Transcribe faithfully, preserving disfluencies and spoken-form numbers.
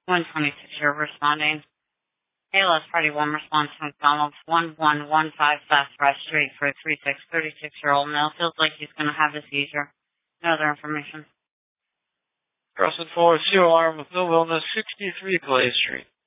one twenty-six, you're responding. A L S Party one response to McDonald's one one one five South West Street for a three six, thirty-six-year-old male. Feels like he's going to have a seizure. No other information. Crossing forward, zero alarm with no illness, sixty-three Clay Street.